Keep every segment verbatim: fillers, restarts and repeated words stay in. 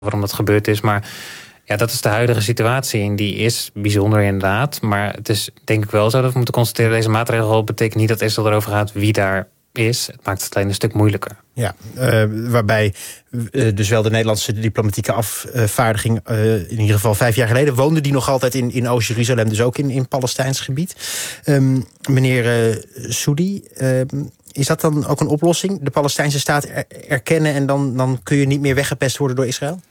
waarom dat gebeurd is. Maar ja, dat is de huidige situatie en die is bijzonder inderdaad. Maar het is denk ik wel zo dat we moeten constateren, deze maatregel betekent niet dat Israël erover gaat wie daar is. Het maakt het alleen een stuk moeilijker. Ja, uh, waarbij uh, dus wel de Nederlandse diplomatieke afvaardiging, uh, in ieder geval vijf jaar geleden, woonde die nog altijd in, in Oost-Jeruzalem, dus ook in, in Palestijns gebied. Um, meneer uh, Soudi, uh, is dat dan ook een oplossing? De Palestijnse staat er, erkennen en dan, dan kun je niet meer weggepest worden door Israël?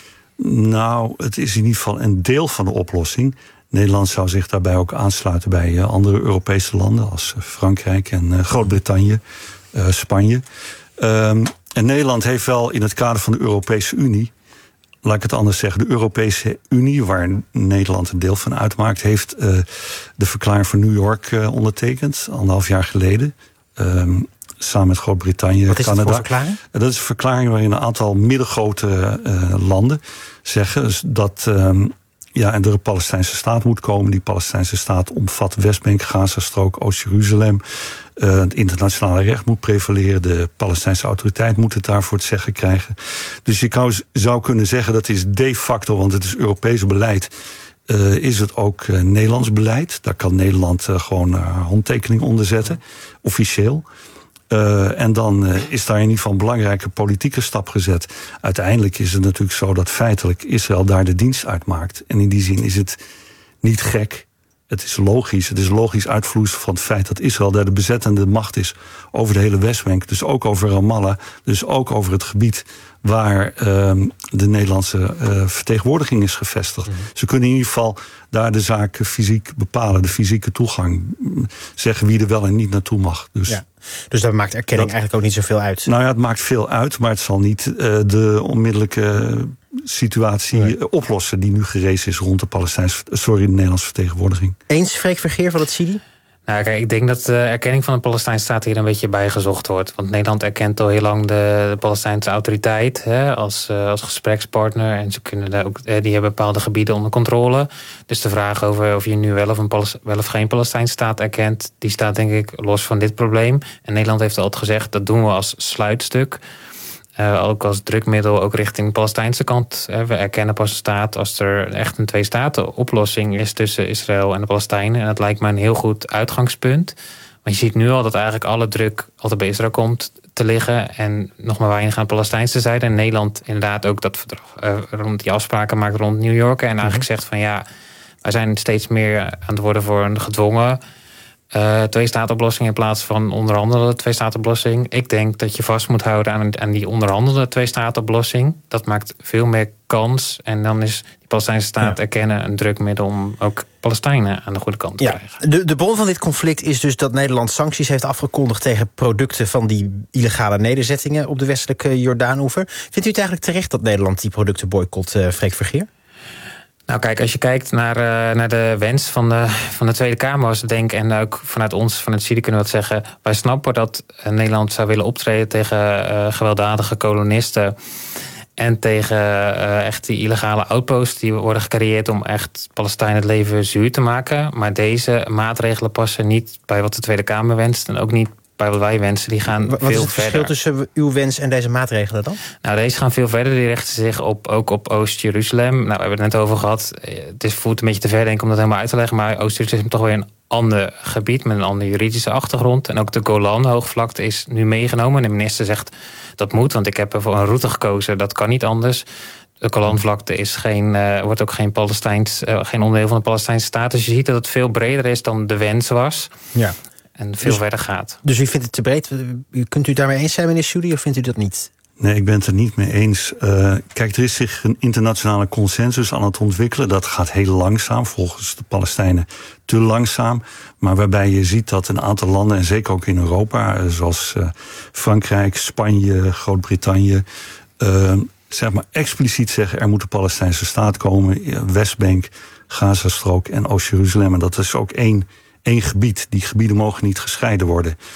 Nou, het is in ieder geval een deel van de oplossing. Nederland zou zich daarbij ook aansluiten bij uh, andere Europese landen als uh, Frankrijk en uh, Groot-Brittannië, uh, Spanje. Um, en Nederland heeft wel in het kader van de Europese Unie, laat ik het anders zeggen, de Europese Unie, waar Nederland een deel van uitmaakt, heeft uh, de verklaring van New York uh, ondertekend, anderhalf jaar geleden. Um, samen met Groot-Brittannië, Wat is Canada. Dat voor verklaring? Dat is een verklaring waarin een aantal middelgrote uh, landen zeggen dat um, ja, en er een Palestijnse staat moet komen. Die Palestijnse staat omvat Westbank, Gazastrook, Oost-Jeruzalem. Uh, het internationale recht moet prevaleren. De Palestijnse autoriteit moet het daarvoor het zeggen krijgen. Dus je kan, zou kunnen zeggen dat is de facto, want het is Europees beleid. Uh, is het ook uh, Nederlands beleid. Daar kan Nederland uh, gewoon uh, handtekening onder zetten, officieel. Uh, en dan uh, is daar in ieder geval een belangrijke politieke stap gezet. Uiteindelijk is het natuurlijk zo dat feitelijk Israël daar de dienst uitmaakt. En in die zin is het niet gek. Het is logisch. Het is logisch uitvloeisel van het feit dat Israël daar de bezettende macht is over de hele Westbank. Dus ook over Ramallah. Dus ook over het gebied waar uh, de Nederlandse uh, vertegenwoordiging is gevestigd. Mm-hmm. Ze kunnen in ieder geval daar de zaak fysiek bepalen, de fysieke toegang. Zeggen wie er wel en niet naartoe mag. Dus, ja. dus dat maakt erkenning dat, eigenlijk ook niet zoveel uit? Nou ja, het maakt veel uit, maar het zal niet uh, de onmiddellijke situatie nee. oplossen die nu gerezen is rond de Palestijnse, sorry, de Nederlandse vertegenwoordiging. Eens, Freek Vergeer van het C I D I? Nou, kijk, ik denk dat de erkenning van de Palestijnse staat hier een beetje bijgezocht wordt. Want Nederland erkent al heel lang de, de Palestijnse autoriteit hè, als, uh, als gesprekspartner. En ze kunnen daar ook, die hebben bepaalde gebieden onder controle. Dus de vraag over of je nu wel of, een Palest- wel of geen Palestijnse staat erkent, die staat denk ik los van dit probleem. En Nederland heeft altijd gezegd, dat doen we als sluitstuk. Uh, ook als drukmiddel, ook richting de Palestijnse kant. Uh, we erkennen pas een staat als er echt een twee-staten-oplossing is tussen Israël en de Palestijnen. En dat lijkt me een heel goed uitgangspunt. Want je ziet nu al dat eigenlijk alle druk altijd bij Israël komt te liggen. En nog maar weinig aan de Palestijnse zijde. En Nederland inderdaad ook dat verdrag uh, rond die afspraken maakt rond New York. En eigenlijk zegt van ja, wij zijn steeds meer aan het worden voor een gedwongen Uh, twee-staat-oplossing in plaats van onderhandelde twee-staat-oplossing. Ik denk dat je vast moet houden aan, aan die onderhandelde twee-staat-oplossing. Dat maakt veel meer kans. En dan is die Palestijnse staat ja. erkennen een drukmiddel om ook Palestijnen aan de goede kant te ja. krijgen. De, de bron van dit conflict is dus dat Nederland sancties heeft afgekondigd tegen producten van die illegale nederzettingen op de westelijke Jordaanoever. Vindt u het eigenlijk terecht dat Nederland die producten boycott, uh, Freek Vergeer? Nou kijk, als je kijkt naar, uh, naar de wens van de, van de Tweede Kamer, was het denk ik, en ook vanuit ons, van het C I D I kunnen we dat zeggen, wij snappen dat Nederland zou willen optreden tegen uh, gewelddadige kolonisten en tegen uh, echt die illegale outposts die worden gecreëerd om echt Palestijnen het leven zuur te maken. Maar deze maatregelen passen niet bij wat de Tweede Kamer wenst en ook niet bij wat wij wensen. Die gaan wat veel verder. Wat is het verschil tussen uw wens en deze maatregelen dan? Nou, deze gaan veel verder. Die richten zich op, ook op Oost-Jeruzalem. Nou, we hebben het net over gehad. Het is voelt een beetje te ver denk ik om dat helemaal uit te leggen. Maar Oost-Jeruzalem is toch weer een ander gebied met een andere juridische achtergrond. En ook de Golan-hoogvlakte is nu meegenomen. En de minister zegt dat moet, want ik heb er voor een route gekozen. Dat kan niet anders. De Golanvlakte is geen, uh, wordt ook geen, Palestijns, uh, geen onderdeel van de Palestijnse staat. Dus je ziet dat het veel breder is dan de wens was. Ja. En veel dus, verder gaat. Dus u vindt het te breed? Kunt u daarmee eens zijn, meneer Soudi, of vindt u dat niet? Nee, ik ben het er niet mee eens. Uh, kijk, er is zich een internationale consensus aan het ontwikkelen. Dat gaat heel langzaam, volgens de Palestijnen te langzaam. Maar waarbij je ziet dat een aantal landen, en zeker ook in Europa, zoals uh, Frankrijk, Spanje, Groot-Brittannië, uh, zeg maar expliciet zeggen, er moet een Palestijnse staat komen. Westbank, Gazastrook en Oost-Jeruzalem. En dat is ook één, één gebied. Die gebieden mogen niet gescheiden worden.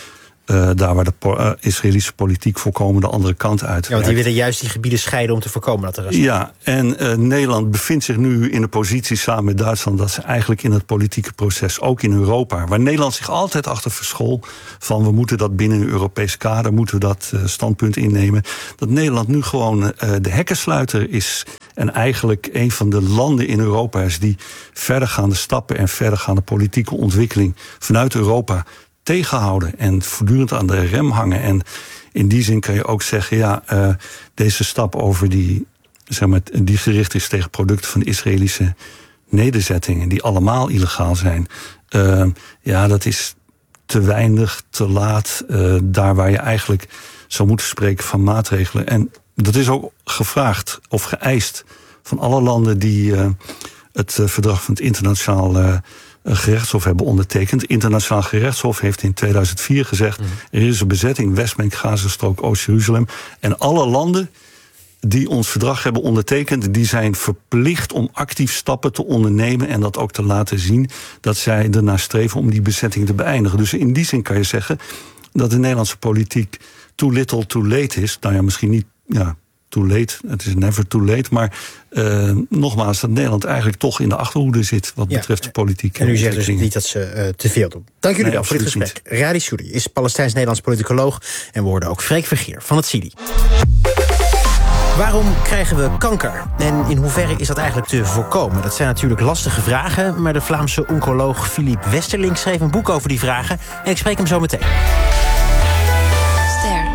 Uh, daar waar de po- uh, Israëlische politiek volkomen de andere kant uit. Ja, want die willen juist die gebieden scheiden om te voorkomen dat er is. Ja, en uh, Nederland bevindt zich nu in de positie samen met Duitsland dat ze eigenlijk in het politieke proces, ook in Europa, waar Nederland zich altijd achter verschool van we moeten dat binnen een Europese kader, moeten we dat uh, standpunt innemen, dat Nederland nu gewoon uh, de hekkensluiter is en eigenlijk een van de landen in Europa is die verdergaande stappen en verdergaande politieke ontwikkeling vanuit Europa tegenhouden en voortdurend aan de rem hangen. En in die zin kan je ook zeggen, ja, uh, deze stap over die, zeg maar, die gericht is tegen producten van de Israëlische nederzettingen, die allemaal illegaal zijn. Uh, ja, dat is te weinig, te laat, uh, daar waar je eigenlijk zou moeten spreken van maatregelen. En dat is ook gevraagd of geëist van alle landen die uh, het uh, verdrag van het internationaal uh, gerechtshof hebben ondertekend. Het internationaal gerechtshof heeft in tweeduizend vier gezegd, mm. er is een bezetting Westbank, Gazastrook, Oost-Jeruzalem. En alle landen die ons verdrag hebben ondertekend, die zijn verplicht om actief stappen te ondernemen en dat ook te laten zien dat zij ernaar streven om die bezetting te beëindigen. Dus in die zin kan je zeggen dat de Nederlandse politiek too little too late is. Nou ja, misschien niet ja, too late, het is never too late, maar uh, nogmaals, dat Nederland eigenlijk toch in de achterhoede zit wat ja, betreft de politiek. En u zegt dus niet dat ze uh, te veel doen. Dank jullie wel nee, voor dit gesprek. Niet. Radi Soudi is Palestijns-Nederlands politicoloog en we hoorden ook Freek Vergeer van het C I D I. Waarom krijgen we kanker? En in hoeverre is dat eigenlijk te voorkomen? Dat zijn natuurlijk lastige vragen, maar de Vlaamse oncoloog Philippe Westerling schreef een boek over die vragen en ik spreek hem zo meteen. Ster.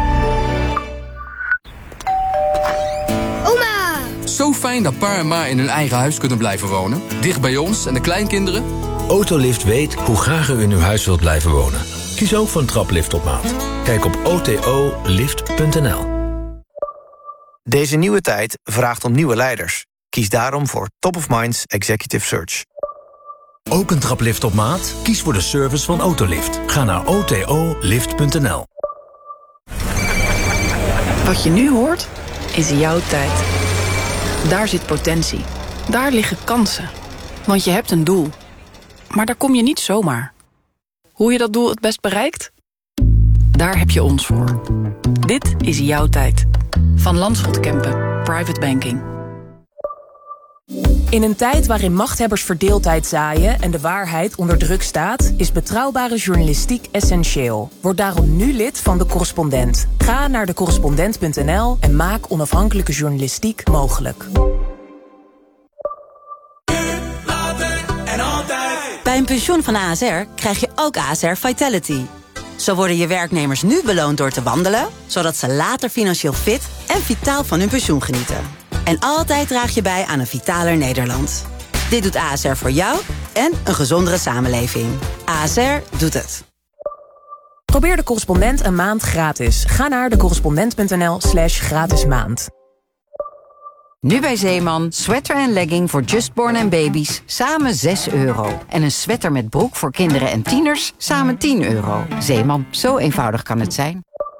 Oma! Zo fijn dat pa en ma in hun eigen huis kunnen blijven wonen. Dicht bij ons en de kleinkinderen. Autolift weet hoe graag u in uw huis wilt blijven wonen. Kies ook voor een traplift op maat. Kijk op o t o lift punt n l. Deze nieuwe tijd vraagt om nieuwe leiders. Kies daarom voor Top of Minds Executive Search. Ook een traplift op maat? Kies voor de service van Autolift. Ga naar o t o lift punt n l. Wat je nu hoort, is jouw tijd. Daar zit potentie. Daar liggen kansen. Want je hebt een doel. Maar daar kom je niet zomaar. Hoe je dat doel het best bereikt? Daar heb je ons voor. Dit is jouw tijd. Van Landschot Kempen, Private Banking. In een tijd waarin machthebbers verdeeldheid zaaien en de waarheid onder druk staat, is betrouwbare journalistiek essentieel. Word daarom nu lid van De Correspondent. Ga naar de correspondent punt n l en maak onafhankelijke journalistiek mogelijk. Bij een pensioen van A S R krijg je ook A S R Vitality. Zo worden je werknemers nu beloond door te wandelen, zodat ze later financieel fit en vitaal van hun pensioen genieten. En altijd draag je bij aan een vitaler Nederland. Dit doet A S R voor jou en een gezondere samenleving. A S R doet het. Probeer De Correspondent een maand gratis. Ga naar de correspondent punt n l slash gratis maand. Nu bij Zeeman, sweater en legging voor justborn en baby's, samen zes euro. En een sweater met broek voor kinderen en tieners, samen tien euro. Zeeman, zo eenvoudig kan het zijn.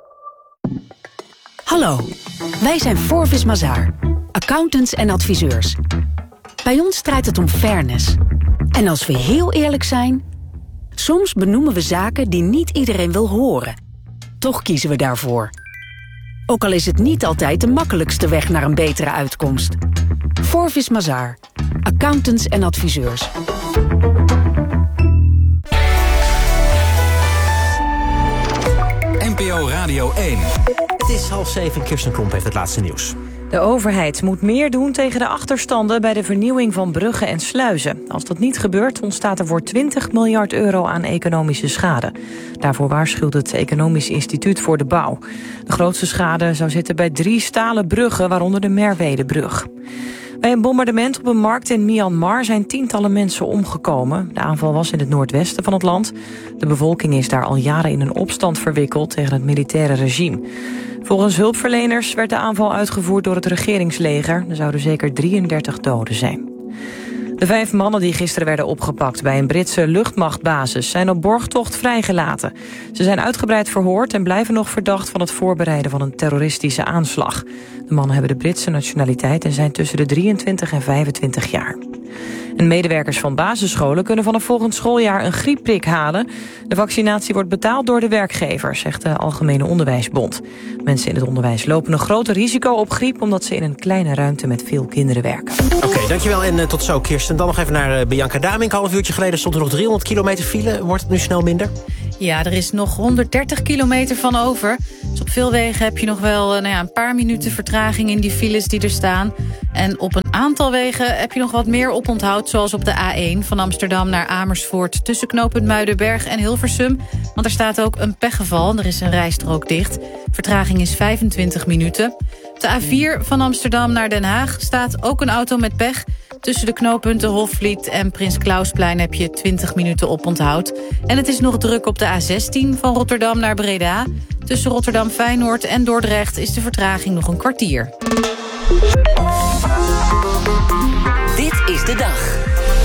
Hallo, wij zijn Forvis Mazars, accountants en adviseurs. Bij ons draait het om fairness. En als we heel eerlijk zijn, soms benoemen we zaken die niet iedereen wil horen. Toch kiezen we daarvoor. Ook al is het niet altijd de makkelijkste weg naar een betere uitkomst. Forvis Mazars, accountants en adviseurs. N P O Radio één. Het is half zeven, Kirsten Klomp heeft het laatste nieuws. De overheid moet meer doen tegen de achterstanden bij de vernieuwing van bruggen en sluizen. Als dat niet gebeurt, ontstaat er voor twintig miljard euro aan economische schade. Daarvoor waarschuwt het Economisch Instituut voor de Bouw. De grootste schade zou zitten bij drie stalen bruggen, waaronder de Merwedebrug. Bij een bombardement op een markt in Myanmar zijn tientallen mensen omgekomen. De aanval was in het noordwesten van het land. De bevolking is daar al jaren in een opstand verwikkeld tegen het militaire regime. Volgens hulpverleners werd de aanval uitgevoerd door het regeringsleger. Er zouden zeker drieëndertig doden zijn. De vijf mannen die gisteren werden opgepakt bij een Britse luchtmachtbasis zijn op borgtocht vrijgelaten. Ze zijn uitgebreid verhoord en blijven nog verdacht van het voorbereiden van een terroristische aanslag. De mannen hebben de Britse nationaliteit en zijn tussen de drieëntwintig en vijfentwintig jaar. En medewerkers van basisscholen kunnen vanaf volgend schooljaar een griepprik halen. De vaccinatie wordt betaald door de werkgever, zegt de Algemene Onderwijsbond. Mensen in het onderwijs lopen een groter risico op griep, omdat ze in een kleine ruimte met veel kinderen werken. Oké, okay, dankjewel en uh, tot zo, Kirsten. Dan nog even naar uh, Bianca Damink. Een half uurtje geleden stond er nog driehonderd kilometer file. Wordt het nu snel minder? Ja, er is nog honderddertig kilometer van over. Dus op veel wegen heb je nog wel nou ja, een paar minuten vertraging in die files die er staan. En op een aantal wegen heb je nog wat meer oponthoud, zoals op de A één van Amsterdam naar Amersfoort, tussen knooppunt Muidenberg en Hilversum. Want er staat ook een pechgeval en er is een rijstrook dicht. Vertraging is vijfentwintig minuten. Op de A vier van Amsterdam naar Den Haag staat ook een auto met pech. Tussen de knooppunten Hofvliet en Prins Klausplein heb je twintig minuten oponthoud. En het is nog druk op de A zestien van Rotterdam naar Breda. Tussen Rotterdam Feyenoord en Dordrecht is de vertraging nog een kwartier. Dit is de dag.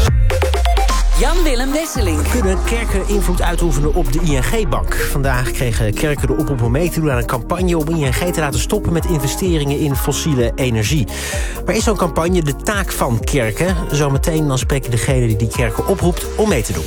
Jan-Willem Wesseling. Kunnen kerken invloed uitoefenen op de I N G-bank? Vandaag kregen kerken de oproep om mee te doen aan een campagne om I N G te laten stoppen met investeringen in fossiele energie. Maar is zo'n campagne de taak van kerken? Zometeen dan spreken degene die die kerken oproept om mee te doen.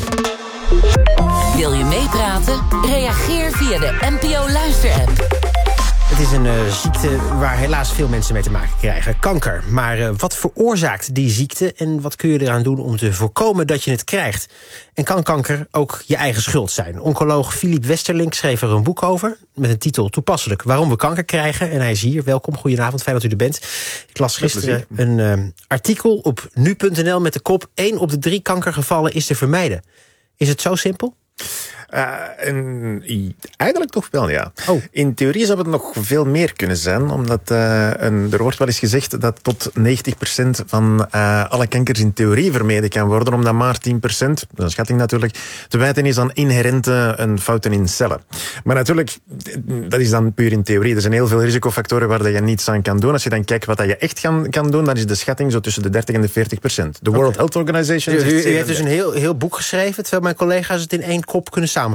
Wil je meepraten? Reageer via de N P O Luister-app. Het is een uh, ziekte waar helaas veel mensen mee te maken krijgen. Kanker. Maar uh, wat veroorzaakt die ziekte en wat kun je eraan doen om te voorkomen dat je het krijgt? En kan kanker ook je eigen schuld zijn? Oncoloog Philippe Westerlink schreef er een boek over met een titel toepasselijk: Waarom we kanker krijgen. En hij is hier. Welkom, goedenavond, fijn dat u er bent. Ik las gisteren een uh, artikel op nu punt n l met de kop: één op de drie kankergevallen is te vermijden. Is het zo simpel? Uh, en, eigenlijk toch wel, ja. Oh. In theorie zou het nog veel meer kunnen zijn, omdat uh, een, er wordt wel eens gezegd dat tot negentig procent van uh, alle kankers in theorie vermeden kan worden, omdat maar tien procent, dat is een schatting natuurlijk, te wijten is aan inherente uh, fouten in cellen. Maar natuurlijk, dat is dan puur in theorie. Er zijn heel veel risicofactoren waar je niets aan kan doen. Als je dan kijkt wat je echt kan, kan doen, dan is de schatting zo tussen de dertig en de veertig procent. De World okay. Health Organization... U, u, u heeft dus een heel, heel boek geschreven, terwijl mijn collega's het in één kop kunnen samenvatten.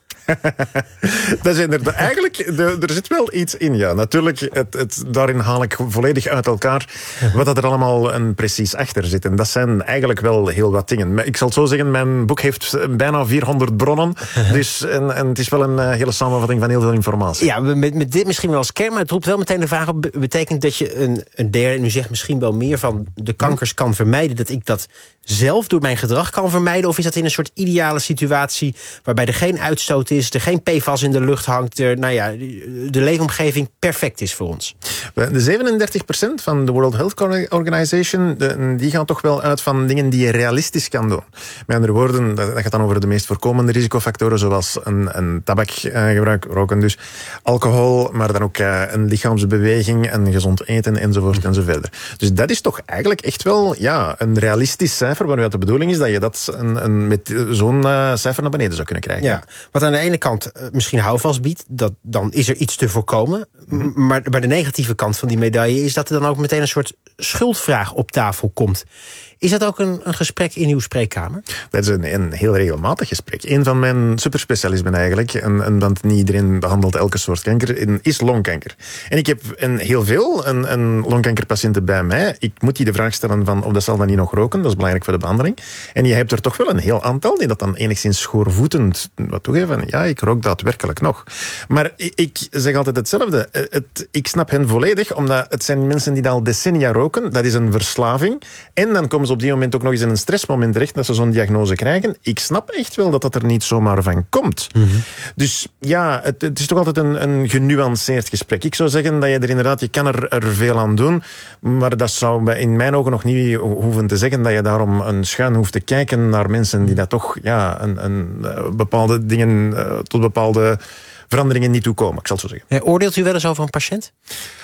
Dat zijn er eigenlijk, de, er zit wel iets in, ja. Natuurlijk, het, het, daarin haal ik volledig uit elkaar wat dat er allemaal een precies achter zit. En dat zijn eigenlijk wel heel wat dingen. Maar ik zal het zo zeggen, mijn boek heeft bijna vierhonderd bronnen. Dus, en, en het is wel een uh, hele samenvatting van heel veel informatie. Ja, met, met dit misschien wel als kern, maar het roept wel meteen de vraag op: betekent dat je een, een derde, en u zegt misschien wel meer van de kankers kan vermijden, dat ik dat zelf door mijn gedrag kan vermijden? Of is dat in een soort ideale situatie waarbij er geen uitstoot is, er geen P F A S in de lucht hangt, er, nou ja, de leefomgeving perfect is voor ons? De zevenendertig procent van de World Health Organization, de, die gaan toch wel uit van dingen die je realistisch kan doen. Met andere woorden, dat gaat dan over de meest voorkomende risicofactoren, zoals een, een tabakgebruik, roken dus, alcohol, maar dan ook uh, een lichaamsbeweging, een gezond eten, enzovoort mm. enzovoort. Dus dat is toch eigenlijk echt wel ja, een realistisch cijfer, waaruit de bedoeling is dat je dat een, een, met zo'n uh, cijfer naar beneden zou kunnen krijgen. Ja, wat aan de ene kant uh, misschien houvast biedt, dat, dan is er iets te voorkomen. Mm. Maar, maar de negatieve kant van die medaille is dat er dan ook meteen een soort schuldvraag op tafel komt. Is dat ook een, een gesprek in uw spreekkamer? Dat is een, een heel regelmatig gesprek. Een van mijn superspecialismen eigenlijk, en, en want niet iedereen behandelt elke soort kanker, is longkanker. En ik heb een, heel veel een, een longkankerpatiënten bij mij. Ik moet die de vraag stellen van of dat zal dan niet nog roken. Dat is belangrijk voor de behandeling. En je hebt er toch wel een heel aantal die dat dan enigszins schoorvoetend wat toegeven. Ja, ik rook daadwerkelijk nog. Maar ik, ik zeg altijd hetzelfde. Het, ik snap hen volledig, omdat het zijn mensen die al decennia roken. Dat is een verslaving. En dan komen ze op die moment ook nog eens in een stressmoment terecht dat ze zo'n diagnose krijgen. Ik snap echt wel dat dat er niet zomaar van komt. Mm-hmm. Dus ja, het, het is toch altijd een, een genuanceerd gesprek. Ik zou zeggen dat je er inderdaad, je kan er, er veel aan doen, maar dat zou in mijn ogen nog niet hoeven te zeggen dat je daarom een schuin hoeft te kijken naar mensen die dat toch ja, een, een, bepaalde dingen uh, tot bepaalde veranderingen niet toekomen. Ik zal het zo zeggen. Ja, oordeelt u wel eens over een patiënt?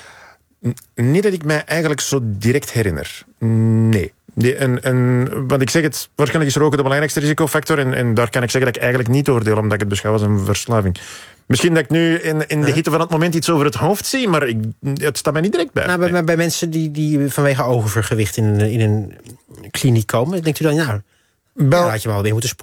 Niet dat ik mij eigenlijk zo direct herinner. Nee. Die, en, en, want ik zeg het, waarschijnlijk is roken de belangrijkste risicofactor. En, en daar kan ik zeggen dat ik eigenlijk niet oordeel, omdat ik het beschouw als een verslaving. Misschien dat ik nu in, in de hitte van het moment iets over het hoofd zie, maar ik, het staat mij niet direct bij. Nou, bij, nee. bij mensen die, die vanwege overgewicht in een, in een kliniek komen, denkt u dan, nou, Bel, ja, had je maar wel weer moeten sporten?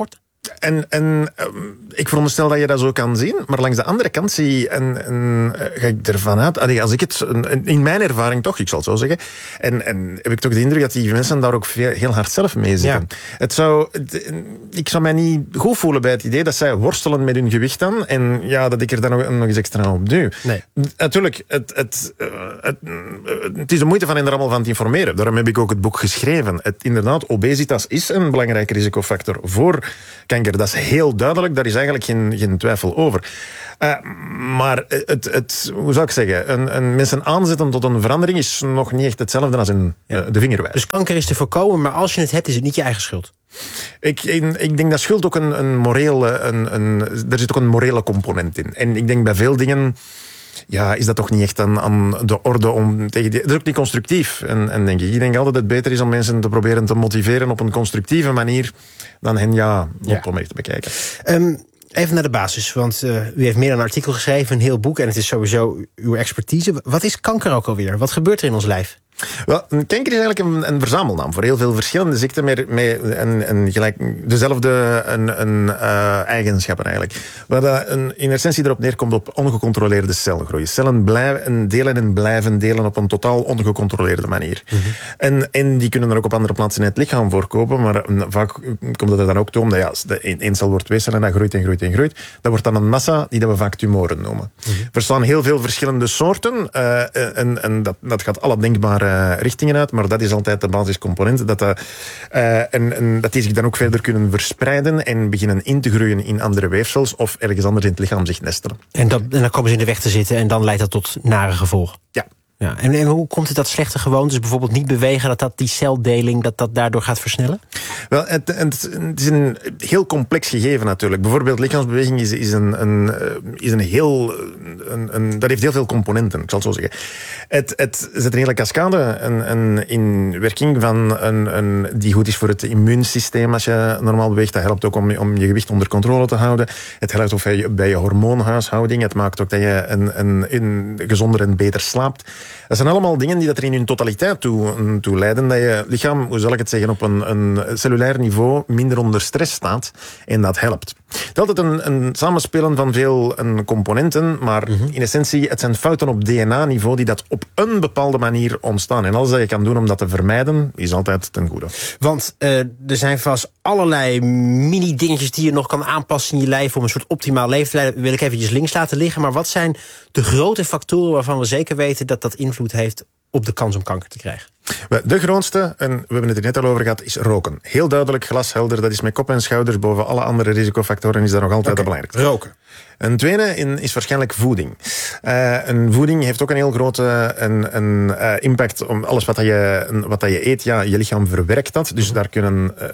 En, en um, ik veronderstel dat je dat zo kan zien, maar langs de andere kant zie en, en, ga ik ervan uit, allee, als ik het, in mijn ervaring toch, ik zal het zo zeggen, en, en heb ik toch de indruk dat die mensen daar ook veel, heel hard zelf mee zitten. Ja. Het zou, het, ik zou mij niet goed voelen bij het idee dat zij worstelen met hun gewicht dan, en ja, dat ik er dan nog, nog eens extra op duw. Nee. Natuurlijk, het, het, het, het is de moeite van hen er allemaal van te informeren. Daarom heb ik ook het boek geschreven. Het, inderdaad, obesitas is een belangrijke risicofactor voor kanker. Dat is heel duidelijk, daar is eigenlijk geen, geen twijfel over. Uh, maar het, het, hoe zou ik zeggen, een, een mensen aanzetten tot een verandering is nog niet echt hetzelfde als een, ja. uh, de vinger wijzen. Dus kanker is te voorkomen, maar als je het hebt, is het niet je eigen schuld? Ik, ik, ik denk dat schuld ook een, een morele, een, een, er zit ook een morele component in. En ik denk bij veel dingen, ja, is dat toch niet echt aan, aan de orde om tegen die... Dat is ook niet constructief. En, en denk ik, ik denk altijd dat het beter is om mensen te proberen te motiveren op een constructieve manier dan hen, ja, ja. om te bekijken. Um, Even naar de basis, want uh, u heeft meer dan een artikel geschreven, een heel boek, en het is sowieso uw expertise. Wat is kanker ook alweer? Wat gebeurt er in ons lijf? Wel, kanker is eigenlijk een, een verzamelnaam voor heel veel verschillende ziekten met, met een, een gelijk, dezelfde een, een, uh, eigenschappen eigenlijk. Wat uh, een, in essentie erop neerkomt op ongecontroleerde celgroei. Cellen blijven delen en blijven delen op een totaal ongecontroleerde manier. Mm-hmm. En, en die kunnen er ook op andere plaatsen in het lichaam voorkomen, maar um, vaak komt het er dan ook toe, omdat ja, de één cel wordt twee cellen en dat groeit en groeit en groeit. Dat wordt dan een massa die dat we vaak tumoren noemen. Mm-hmm. Er bestaan heel veel verschillende soorten uh, en, en dat, dat gaat alle denkbare Uh, richtingen uit, maar dat is altijd de basiscomponent. Dat, uh, uh, en, en dat die zich dan ook verder kunnen verspreiden en beginnen in te groeien in andere weefsels of ergens anders in het lichaam zich nestelen. En, dat, en dan komen ze in de weg te zitten en dan leidt dat tot nare gevolgen? Ja. Ja, en, en hoe komt het dat slechte gewoontes, bijvoorbeeld niet bewegen, dat dat die celdeling, dat dat daardoor gaat versnellen? Wel, het, het, het is een heel complex gegeven natuurlijk. Bijvoorbeeld lichaamsbeweging is, is, een, een, is een heel... Een, een, dat heeft heel veel componenten, ik zal het zo zeggen. Het, het zet een hele cascade een, een, in werking van een, een, die goed is voor het immuunsysteem als je normaal beweegt. Dat helpt ook om, om je gewicht onder controle te houden. Het helpt ook bij je, bij je hormoonhuishouding. Het maakt ook dat je een, een, een gezonder en beter slaapt. Dat zijn allemaal dingen die dat er in hun totaliteit toe, toe leiden. Dat je lichaam, hoe zal ik het zeggen, op een, een cellulair niveau minder onder stress staat. En dat helpt. Het is altijd een, een samenspelen van veel een componenten, maar mm-hmm. in essentie, het zijn fouten op D N A-niveau die dat op een bepaalde manier ontstaan. En alles dat je kan doen om dat te vermijden, is altijd ten goede. Want uh, er zijn vast allerlei mini-dingetjes die je nog kan aanpassen in je lijf om een soort optimaal leven te leiden. Wil ik eventjes links laten liggen. Maar wat zijn de grote factoren waarvan we zeker weten dat dat invloed heeft op de kans om kanker te krijgen? De grootste, en we hebben het er net al over gehad, is roken. Heel duidelijk, glashelder, dat is met kop en schouders boven alle andere risicofactoren, is dat nog altijd okay. het belangrijkste. Roken. Een tweede is waarschijnlijk voeding. Uh, een voeding heeft ook een heel grote een, een, uh, impact om alles wat je, wat je eet. Ja, je lichaam verwerkt dat, dus daar kunnen, uh,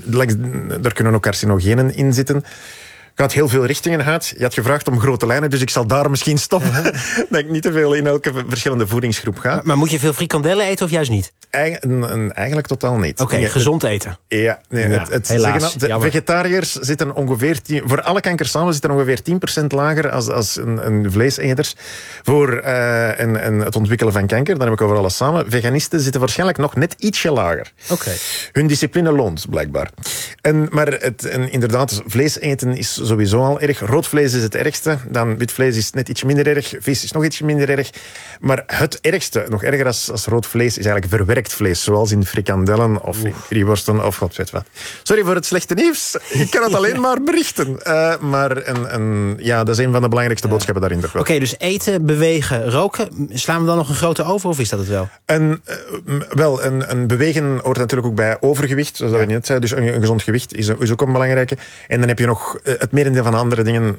een, daar kunnen ook carcinogenen in zitten. Gaat heel veel richtingen uit. Je had gevraagd om grote lijnen, dus ik zal daar misschien stoppen. Uh-huh. Dat ik niet te veel in elke verschillende voedingsgroep ga. Maar, maar moet je veel frikandellen eten of juist niet? Eigen, een, eigenlijk totaal niet. Oké, okay, gezond eten. Ja, nee, ja, het, het helaas. Zeggen, de vegetariërs zitten ongeveer... tien, voor alle kankers samen zitten ongeveer tien procent lager als, als een, een vleeseters. Voor uh, en, en het ontwikkelen van kanker, dan heb ik over alles samen. Veganisten zitten waarschijnlijk nog net ietsje lager. Oké. Okay. Hun discipline loont, blijkbaar. En, maar het, en inderdaad, vlees eten is sowieso al erg. Rood vlees is het ergste. Dan wit vlees is net ietsje minder erg. Vis is nog ietsje minder erg. Maar het ergste, nog erger als, als rood vlees, is eigenlijk verwerkt vlees. Zoals in frikandellen of in grieworsten of god weet wat. Sorry voor het slechte nieuws. Ik kan het alleen maar berichten. Uh, maar een, een, ja, dat is een van de belangrijkste boodschappen daarin. Oké, okay, dus eten, bewegen, roken. Slaan we dan nog een grote over of is dat het wel? En, uh, wel, een, een bewegen hoort natuurlijk ook bij overgewicht. Zoals ja. we net zeiden. Dus een, een gezond gewicht is, is ook een belangrijke. En dan heb je nog uh, het merendeel van andere dingen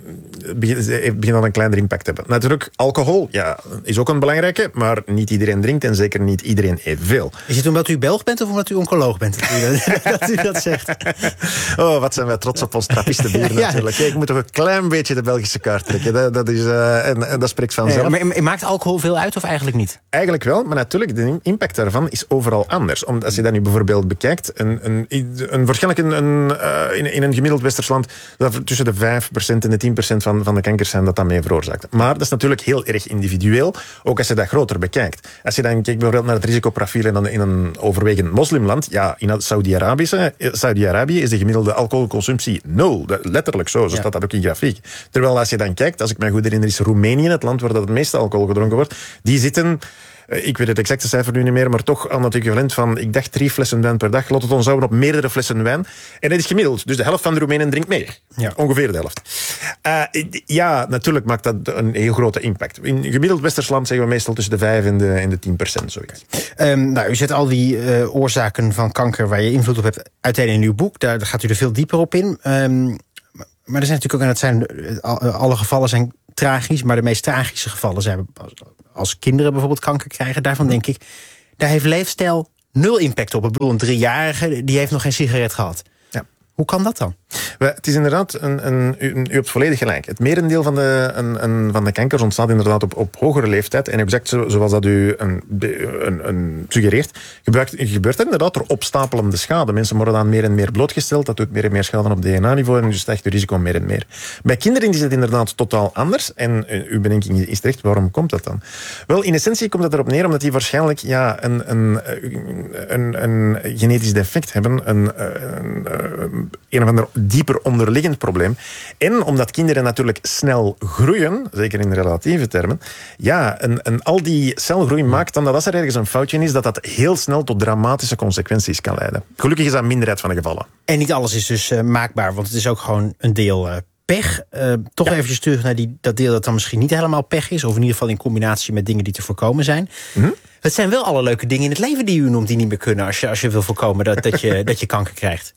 begint dan een kleiner impact te hebben. Natuurlijk, alcohol ja, is ook een belangrijke, maar niet iedereen drinkt en zeker niet iedereen evenveel. Is het omdat u Belg bent of omdat u oncoloog bent? Dat u dat zegt. Oh, wat zijn wij trots op ons trappistenbier natuurlijk. Ja. Ik moet toch een klein beetje de Belgische kaart trekken. Dat, dat is, uh, en, en dat spreekt vanzelf. Ja, maar maakt alcohol veel uit of eigenlijk niet? Eigenlijk wel, maar natuurlijk, de impact daarvan is overal anders. Omdat als je dat nu bijvoorbeeld bekijkt, een, een, een, waarschijnlijk een, een, uh, in, in een gemiddeld Westers land, dat tussen de vijf procent en de tien procent van, van de kankers zijn dat dat mee veroorzaakt. Maar dat is natuurlijk heel erg individueel, ook als je dat groter bekijkt. Als je dan kijkt bijvoorbeeld naar het risicoprofiel in een, in een overwegend moslimland, ja, in Saudi-Arabië, Saudi-Arabië is de gemiddelde alcoholconsumptie nul. Letterlijk zo, zo staat dat ook in grafiek. Terwijl als je dan kijkt, als ik me goed herinner, is Roemenië, het land waar dat het meeste alcohol gedronken wordt, die zitten, ik weet het exacte cijfer nu niet meer, maar toch aan het equivalent van, ik dacht drie flessen wijn per dag. Laat het ons houden op meerdere flessen wijn. En dat is gemiddeld. Dus de helft van de Roemenen drinkt meer. Ja. Ongeveer de helft. Uh, ja, natuurlijk maakt dat een heel grote impact. In gemiddeld westers land zeggen we meestal tussen de vijf en de, en de tien procent, zoiets. Um, nou, u zet al die uh, oorzaken van kanker waar je invloed op hebt uiteen in uw boek. Daar, daar gaat u er veel dieper op in. Um, maar er zijn natuurlijk ook, en dat zijn, alle gevallen zijn tragisch, maar de meest tragische gevallen zijn als kinderen bijvoorbeeld kanker krijgen. Daarvan denk ik, daar heeft leefstijl nul impact op. Ik bedoel, een driejarige die heeft nog geen sigaret gehad. Ja. Hoe kan dat dan? Het is inderdaad, een, een, u, u hebt volledig gelijk. Het merendeel van de, een, een, van de kankers ontstaat inderdaad op, op hogere leeftijd. En exact zo, zoals dat u een, een, een suggereert, gebeurt, gebeurt dat inderdaad door opstapelende schade. Mensen worden dan meer en meer blootgesteld. Dat doet meer en meer schade op D N A-niveau en dus stijgt het risico meer en meer. Bij kinderen is het inderdaad totaal anders. En uw bedenking is terecht, waarom komt dat dan? Wel, in essentie komt het erop neer omdat die waarschijnlijk ja, een, een, een, een genetisch defect hebben. Een, een, een, een of ander dieper onderliggend probleem. En omdat kinderen natuurlijk snel groeien, zeker in relatieve termen, ja, en, en al die celgroei maakt dan dat als er ergens een foutje is, dat dat heel snel tot dramatische consequenties kan leiden. Gelukkig is dat minderheid van de gevallen. En niet alles is dus uh, maakbaar, want het is ook gewoon een deel uh, pech. Uh, toch ja. Eventjes terug naar die, dat deel dat dan misschien niet helemaal pech is, of in ieder geval in combinatie met dingen die te voorkomen zijn. Mm-hmm. Het zijn wel alle leuke dingen in het leven die u noemt die niet meer kunnen als je, als je wil voorkomen dat, dat, je, dat je kanker krijgt.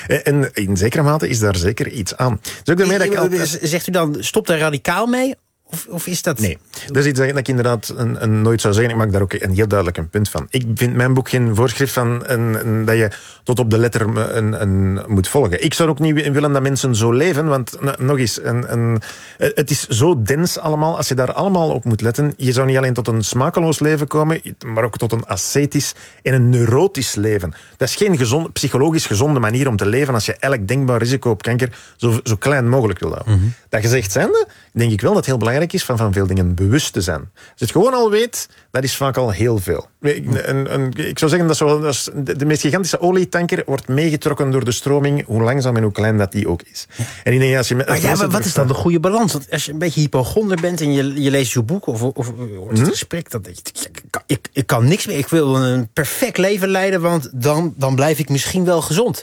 En in zekere mate is daar zeker iets aan. Dus ook daarmee dat ik altijd... Zegt u dan, stop daar radicaal mee? Of, of is dat... Nee, dat is iets dat ik inderdaad een, een nooit zou zeggen. Ik maak daar ook een heel duidelijk een punt van. Ik vind mijn boek geen voorschrift van een, een, dat je tot op de letter een, een, moet volgen. Ik zou ook niet willen dat mensen zo leven, want nog eens, een, een, het is zo dens allemaal. Als je daar allemaal op moet letten, je zou niet alleen tot een smakeloos leven komen, maar ook tot een ascetisch en een neurotisch leven. Dat is geen gezond, psychologisch gezonde manier om te leven als je elk denkbaar risico op kanker zo, zo klein mogelijk wil houden. Mm-hmm. Dat gezegd zijnde, denk ik wel dat het heel belangrijk is van, van veel dingen bewust te zijn. Als je het gewoon al weet, dat is vaak al heel veel. Een, een, ik zou zeggen, dat, zo, dat is de, de meest gigantische olietanker wordt meegetrokken door de stroming, hoe langzaam en hoe klein dat die ook is. En ik denk, als je met, maar ja, maar wat is dan de goede balans? Want als je een beetje hypochonder bent en je, je leest je boek of, of, of hoort het gesprek, dan denk je, ik, ik, ik kan niks meer. Ik wil een perfect leven leiden, want dan, dan blijf ik misschien wel gezond.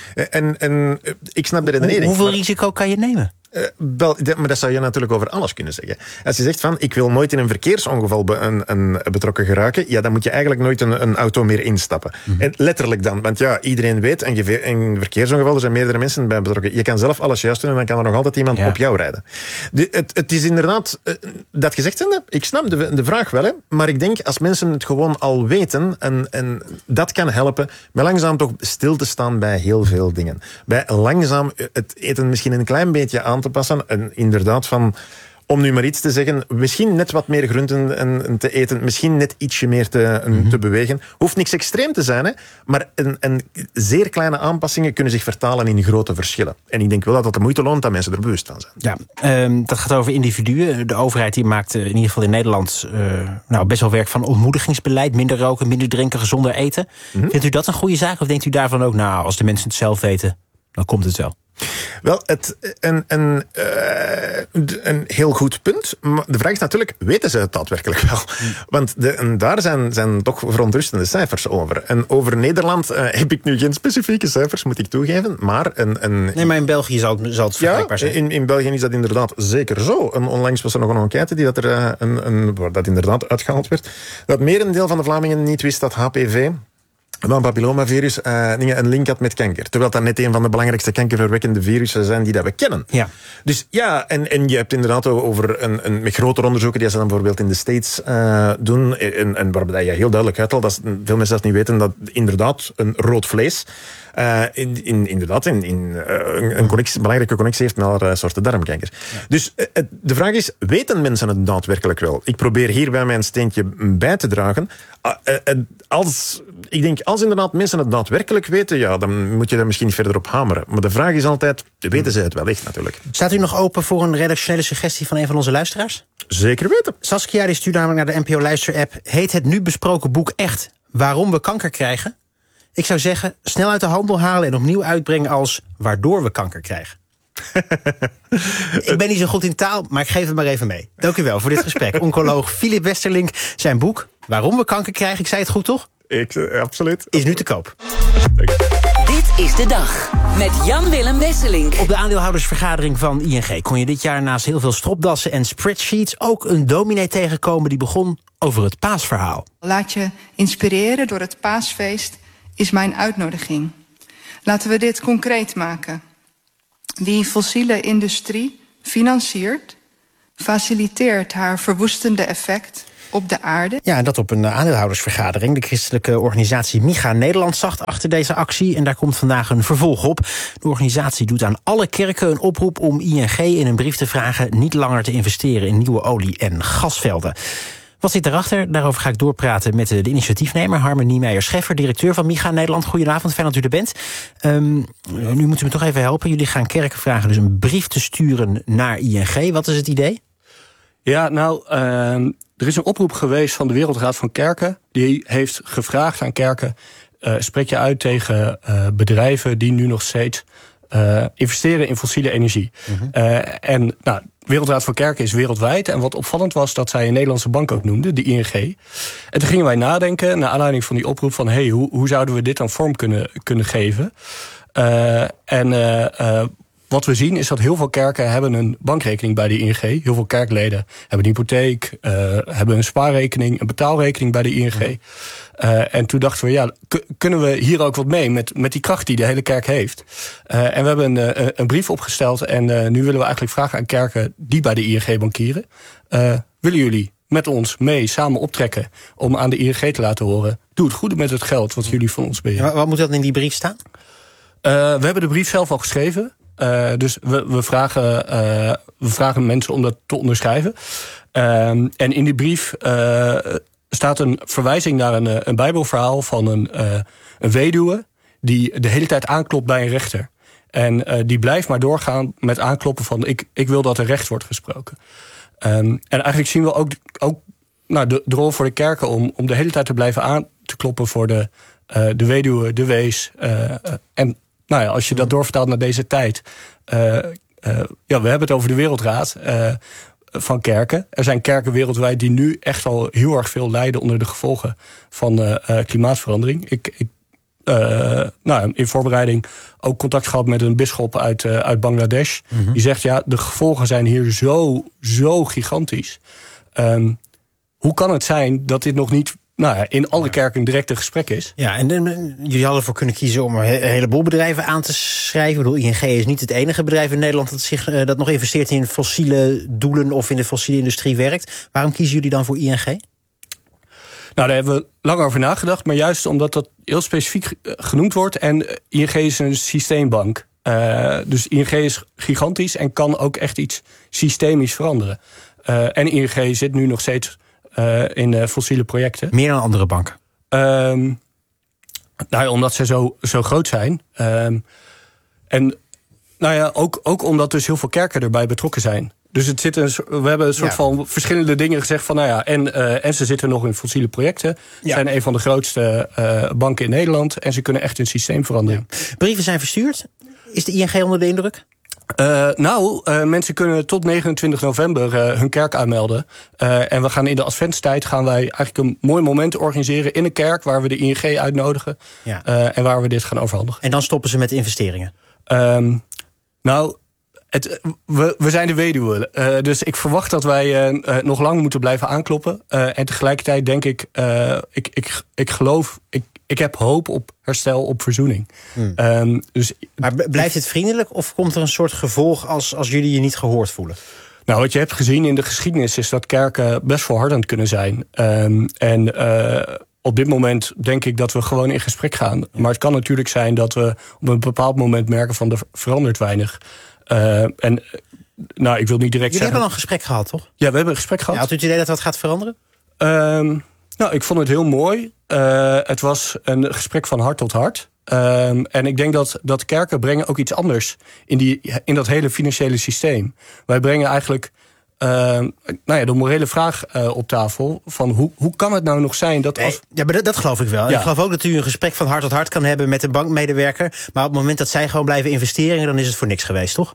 En, en ik snap de redenering. Hoe, hoeveel risico kan je nemen? Uh, wel, maar dat zou je natuurlijk over alles kunnen zeggen. Als je zegt van, ik wil nooit in een verkeersongeval be, een, een betrokken geraken, ja, dan moet je eigenlijk nooit een, een auto meer instappen. Mm-hmm. En letterlijk dan, want ja, iedereen weet, en in een verkeersongeval, er zijn meerdere mensen bij betrokken. Je kan zelf alles juist doen en dan kan er nog altijd iemand ja. op jou rijden. De, het, het is inderdaad, uh, dat gezegd zijnde, ik snap de, de vraag wel, hè, maar ik denk, als mensen het gewoon al weten, en, en dat kan helpen, bij langzaam toch stil te staan bij heel veel dingen. Bij langzaam het eten misschien een klein beetje aan te passen. En inderdaad van, om nu maar iets te zeggen, misschien net wat meer groenten en, en te eten, misschien net ietsje meer te, mm-hmm. te bewegen. Hoeft niks extreem te zijn, hè, maar een, een zeer kleine aanpassingen kunnen zich vertalen in grote verschillen. En ik denk wel dat dat de moeite loont dat mensen er bewust van zijn. Ja, um, dat gaat over individuen. De overheid die maakt uh, in ieder geval in Nederland uh, nou, best wel werk van ontmoedigingsbeleid. Minder roken, minder drinken, gezonder eten. Mm-hmm. Vindt u dat een goede zaak of denkt u daarvan ook, nou, als de mensen het zelf weten, dan komt het wel? Wel, het, een, een, uh, een heel goed punt. Maar de vraag is natuurlijk, weten ze het daadwerkelijk wel? Mm. Want de, en daar zijn, zijn toch verontrustende cijfers over. En over Nederland uh, heb ik nu geen specifieke cijfers, moet ik toegeven. Maar een, een, nee, maar in België zal het, zal het vergelijkbaar zijn. Ja, in, in België is dat inderdaad zeker zo. En onlangs was er nog een enquête die dat er, uh, een, een, waar dat inderdaad uitgehaald werd. Dat merendeel van de Vlamingen niet wist dat H P V... van papillomavirus uh, een link had met kanker. Terwijl dat net een van de belangrijkste kankerverwekkende virussen zijn die dat we kennen. Ja. Dus ja, en, en je hebt inderdaad over een, een, met grotere onderzoeken die ze dan bijvoorbeeld in de States uh, doen, en, en waarbij je heel duidelijk uithaalt dat veel mensen zelfs niet weten dat inderdaad een rood vlees Uh, in, in, inderdaad, in, in, uh, een, een, connectie, een belangrijke connectie heeft met allerlei soorten darmkanker. Ja. Dus uh, de vraag is, weten mensen het daadwerkelijk wel? Ik probeer hierbij mijn steentje bij te dragen. Uh, uh, als, ik denk, als inderdaad mensen het daadwerkelijk weten, ja, dan moet je daar misschien niet verder op hameren. Maar de vraag is altijd, weten ze het wel echt natuurlijk? Staat u nog open voor een redactionele suggestie van een van onze luisteraars? Zeker weten. Saskia die stuurt namelijk naar de N P O-luister-app. Heet het nu besproken boek echt Waarom we kanker krijgen? Ik zou zeggen, snel uit de handel halen en opnieuw uitbrengen als Waardoor we kanker krijgen. Ik ben niet zo goed in taal, maar ik geef het maar even mee. Dank u wel voor dit gesprek. Oncoloog Philip Westerlink, zijn boek Waarom we kanker krijgen, ik zei het goed toch? Ik, uh, absoluut. Is nu te koop. Dit is de dag met Jan-Willem Westerlink. Op de aandeelhoudersvergadering van I N G kon je dit jaar naast heel veel stropdassen en spreadsheets ook een dominee tegenkomen die begon over het paasverhaal. Laat je inspireren door het paasfeest is mijn uitnodiging. Laten we dit concreet maken. Wie fossiele industrie financiert, faciliteert haar verwoestende effect op de aarde. Ja, en dat op een aandeelhoudersvergadering. De christelijke organisatie MIGA Nederland zag achter deze actie en daar komt vandaag een vervolg op. De organisatie doet aan alle kerken een oproep om I N G in een brief te vragen niet langer te investeren in nieuwe olie- en gasvelden. Wat zit erachter? Daarover ga ik doorpraten met de initiatiefnemer Harmen Niemeyer-Scheffer, directeur van MIGA Nederland. Goedenavond, fijn dat u er bent. Um, nu moet u me toch even helpen. Jullie gaan kerken vragen dus een brief te sturen naar I N G. Wat is het idee? Ja, nou, uh, er is een oproep geweest van de Wereldraad van Kerken. Die heeft gevraagd aan kerken, uh, spreek je uit tegen uh, bedrijven die nu nog steeds uh, investeren in fossiele energie. Mm-hmm. Uh, en nou, de Wereldraad van Kerken is wereldwijd. En wat opvallend was, dat zij een Nederlandse bank ook noemde, de I N G. En toen gingen wij nadenken, naar aanleiding van die oproep van, hey, hoe, hoe zouden we dit dan vorm kunnen, kunnen geven? Uh, en uh, uh, wat we zien is dat heel veel kerken hebben een bankrekening bij de I N G. Heel veel kerkleden hebben een hypotheek, uh, hebben een spaarrekening, een betaalrekening bij de I N G. Uh, en toen dachten we, ja, k- kunnen we hier ook wat mee met, met die kracht die de hele kerk heeft? Uh, en we hebben een, uh, een brief opgesteld en uh, nu willen we eigenlijk vragen aan kerken die bij de I N G bankieren. Uh, willen jullie met ons mee samen optrekken om aan de I N G te laten horen, doe het goede met het geld wat jullie van ons beheren? Ja, wat moet dat in die brief staan? Uh, we hebben de brief zelf al geschreven. Uh, dus we, we, vragen, uh, we vragen mensen om dat te onderschrijven. Uh, en in die brief uh, staat een verwijzing naar een, een bijbelverhaal van een, uh, een weduwe die de hele tijd aanklopt bij een rechter. En uh, die blijft maar doorgaan met aankloppen van ik, ik wil dat er recht wordt gesproken. Um, en eigenlijk zien we ook, ook nou, de, de rol voor de kerken om, om de hele tijd te blijven aan te kloppen voor de, uh, de weduwe, de wees. Uh, uh, en nou ja, als je dat doorvertaalt naar deze tijd. Uh, uh, ja, we hebben het over de Wereldraad uh, van kerken. Er zijn kerken wereldwijd die nu echt al heel erg veel lijden onder de gevolgen van uh, uh, klimaatverandering. Ik, ik uh, nou, in voorbereiding ook contact gehad met een bisschop uit, uh, uit Bangladesh. Mm-hmm. Die zegt, ja, de gevolgen zijn hier zo, zo gigantisch. Um, hoe kan het zijn dat dit nog niet nou ja, in alle kerken een directe gesprek is? Ja, en, en jullie hadden ervoor kunnen kiezen om een heleboel bedrijven aan te schrijven. Ik bedoel, I N G is niet het enige bedrijf in Nederland dat, zich, uh, dat nog investeert in fossiele doelen of in de fossiele industrie werkt. Waarom kiezen jullie dan voor I N G? Nou, daar hebben we lang over nagedacht, maar juist omdat dat heel specifiek genoemd wordt. En I N G is een systeembank. Uh, dus I N G is gigantisch en kan ook echt iets systemisch veranderen. Uh, en I N G zit nu nog steeds uh, in uh, fossiele projecten. Meer dan andere banken? Um, nou ja, omdat ze zo, zo groot zijn. Um, en nou ja, ook, ook omdat dus heel veel kerken erbij betrokken zijn. Dus het zit een, we hebben een soort ja. van verschillende dingen gezegd van, nou ja, en, uh, en ze zitten nog in fossiele projecten. Ze ja. zijn een van de grootste uh, banken in Nederland en ze kunnen echt hun systeem veranderen. Ja. Brieven zijn verstuurd. Is de I N G onder de indruk? Uh, nou, uh, mensen kunnen tot negenentwintig november uh, hun kerk aanmelden. Uh, en we gaan in de adventstijd gaan wij eigenlijk een mooi moment organiseren in een kerk waar we de I N G uitnodigen. Ja. Uh, en waar we dit gaan overhandigen. En dan stoppen ze met de investeringen? Um, nou, het, we, we zijn de weduwe. Uh, dus ik verwacht dat wij uh, uh, nog lang moeten blijven aankloppen. Uh, en tegelijkertijd denk ik, uh, ik, ik, ik geloof, ik, ik heb hoop op herstel, op verzoening. Hmm. Um, dus, maar blijft het vriendelijk of komt er een soort gevolg als, als jullie je niet gehoord voelen? Nou, wat je hebt gezien in de geschiedenis is dat kerken best volhardend kunnen zijn. Um, en uh, op dit moment denk ik dat we gewoon in gesprek gaan. Maar het kan natuurlijk zijn dat we op een bepaald moment merken van er verandert weinig. Uh, en nou, ik wil niet direct Jullie zeggen... hebben al een gesprek gehad, toch? Ja, we hebben een gesprek gehad. Ja, had u het idee dat dat gaat veranderen? Um, nou, ik vond het heel mooi. Uh, het was een gesprek van hart tot hart. Um, en ik denk dat, dat kerken brengen ook iets anders in, die, in dat hele financiële systeem. Wij brengen eigenlijk uh, nou ja, de morele vraag uh, op tafel van hoe, hoe kan het nou nog zijn dat... Als... Ja, maar dat, dat geloof ik wel. Ja. Ik geloof ook dat u een gesprek van hart tot hart kan hebben met een bankmedewerker. Maar op het moment dat zij gewoon blijven investeren, dan is het voor niks geweest, toch?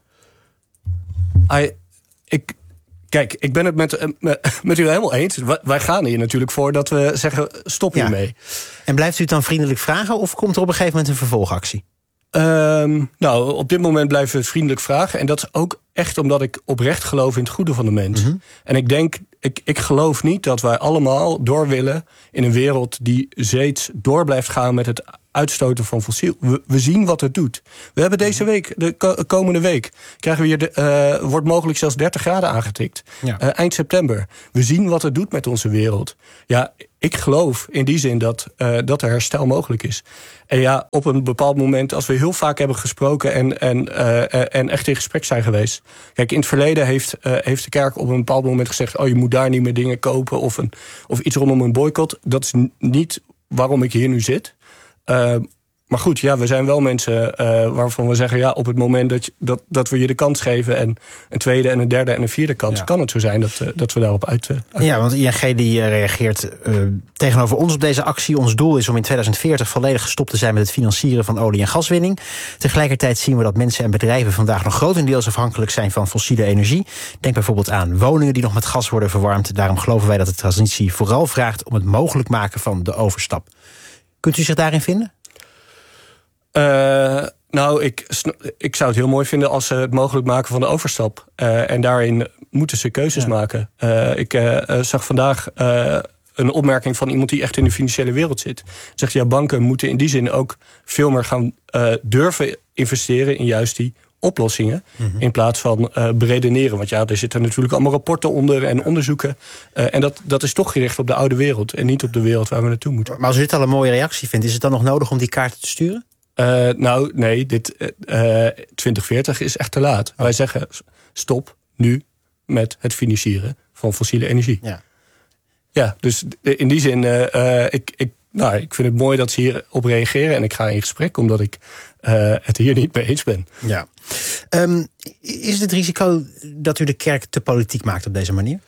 I, ik... Kijk, ik ben het met, met, met u helemaal eens. Wij gaan hier natuurlijk voor dat we zeggen, stop hiermee. Ja. En blijft u het dan vriendelijk vragen of komt er op een gegeven moment een vervolgactie? Um, nou, op dit moment blijven we het vriendelijk vragen. En dat is ook echt omdat ik oprecht geloof in het goede van de mens. Mm-hmm. En ik denk, ik, ik geloof niet dat wij allemaal door willen in een wereld die steeds door blijft gaan met het uitstoten van fossiel. We, we zien wat het doet. We hebben deze week, de ko- komende week, krijgen we hier de, uh, wordt mogelijk zelfs dertig graden aangetikt. Ja. Uh, eind september. We zien wat het doet met onze wereld. Ja, ik geloof in die zin dat, uh, dat er herstel mogelijk is. En ja, op een bepaald moment, als we heel vaak hebben gesproken en, en, uh, en echt in gesprek zijn geweest. Kijk, in het verleden heeft, uh, heeft de kerk op een bepaald moment gezegd, oh, je moet daar niet meer dingen kopen of, een, of iets rondom een boycott. Dat is n- niet waarom ik hier nu zit. Uh, maar goed, ja, we zijn wel mensen uh, waarvan we zeggen, ja, op het moment dat, je, dat, dat we je de kans geven en een tweede en een derde en een vierde kans, ja. kan het zo zijn dat, uh, dat we daarop uit, uh, uit... Ja, want I N G die uh, reageert uh, tegenover ons op deze actie. Ons doel is om in tweeduizend veertig volledig gestopt te zijn met het financieren van olie- en gaswinning. Tegelijkertijd zien we dat mensen en bedrijven vandaag nog grotendeels afhankelijk zijn van fossiele energie. Denk bijvoorbeeld aan woningen die nog met gas worden verwarmd. Daarom geloven wij dat de transitie vooral vraagt om het mogelijk maken van de overstap. Kunt u zich daarin vinden? Uh, nou, ik, ik zou het heel mooi vinden als ze het mogelijk maken van de overstap. Uh, en daarin moeten ze keuzes ja. maken. Uh, ik uh, zag vandaag uh, een opmerking van iemand die echt in de financiële wereld zit. Zegt, ja, banken moeten in die zin ook veel meer gaan uh, durven investeren in juist die oplossingen, mm-hmm. in plaats van uh, beredeneren. Want ja, er zitten natuurlijk allemaal rapporten onder en onderzoeken. Uh, en dat, dat is toch gericht op de oude wereld en niet op de wereld waar we naartoe moeten. Maar als u dit al een mooie reactie vindt, is het dan nog nodig om die kaarten te sturen? Uh, nou, nee, dit uh, twintig veertig is echt te laat. Oh. Wij zeggen, stop nu met het financieren van fossiele energie. Ja, ja, dus in die zin, uh, uh, ik, ik, nou, ik vind het mooi dat ze hierop reageren. En ik ga in gesprek, omdat ik uh, het hier niet mee eens ben. Ja. Um, is het risico dat u de kerk te politiek maakt op deze manier?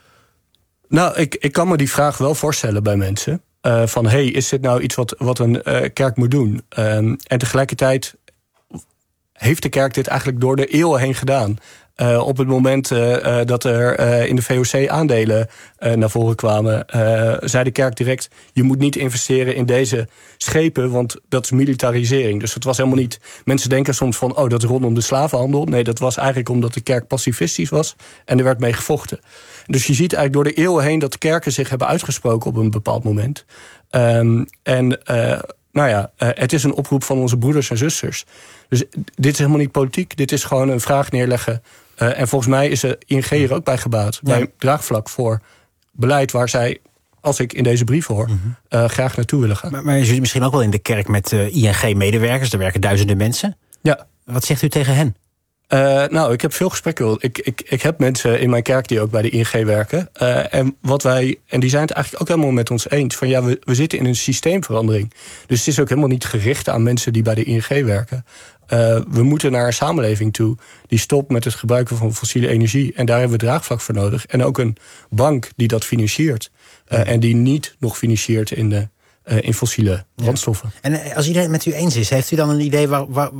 Nou, ik, ik kan me die vraag wel voorstellen bij mensen. Uh, van, hey, is dit nou iets wat, wat een uh, kerk moet doen? Um, en tegelijkertijd heeft de kerk dit eigenlijk door de eeuwen heen gedaan. Uh, op het moment uh, uh, dat er uh, in de V O C aandelen uh, naar voren kwamen, uh, zei de kerk direct, je moet niet investeren in deze schepen, want dat is militarisering. Dus het was helemaal niet, mensen denken soms van, oh, dat is rondom de slavenhandel. Nee, dat was eigenlijk omdat de kerk pacifistisch was en er werd mee gevochten. Dus je ziet eigenlijk door de eeuwen heen dat de kerken zich hebben uitgesproken op een bepaald moment. Um, en uh, nou ja, uh, het is een oproep van onze broeders en zusters. Dus dit is helemaal niet politiek. Dit is gewoon een vraag neerleggen. Uh, en volgens mij is de I N G er ook bij gebaat. Ja. Bij draagvlak voor beleid waar zij, als ik in deze brief hoor, mm-hmm. uh, graag naartoe willen gaan. Maar, maar je zit misschien ook wel in de kerk met uh, I N G-medewerkers. Er werken duizenden mensen. Ja. Wat zegt u tegen hen? Uh, nou, ik heb veel gesprekken. Ik, ik, ik heb mensen in mijn kerk die ook bij de I N G werken. Uh, en, wat wij, en die zijn het eigenlijk ook helemaal met ons eens. Van ja, we, we zitten in een systeemverandering. Dus het is ook helemaal niet gericht aan mensen die bij de I N G werken. Uh, we moeten naar een samenleving toe die stopt met het gebruiken van fossiele energie. En daar hebben we draagvlak voor nodig. En ook een bank die dat financiert. Uh, ja. En die niet nog financiert in de... Uh, in fossiele brandstoffen. Ja. En als iedereen het met u eens is, heeft u dan een idee waar... waar